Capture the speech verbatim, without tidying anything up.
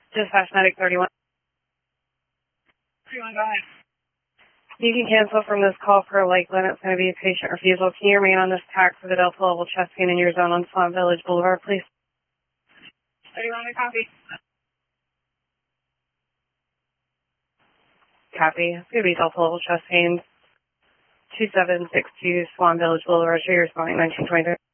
Dispatch Medic thirty-one. thirty-one, go ahead. You can cancel from this call for Lakeland. It's going to be a patient refusal. Can you remain on this tack for the Delta level chest pain in your zone on Swan Village Boulevard, please? thirty-one, I copy. Copy. It's going to be Delta level chest pain. two seven six two Swan Village Boulevard. Show your responding nineteen twenty-three.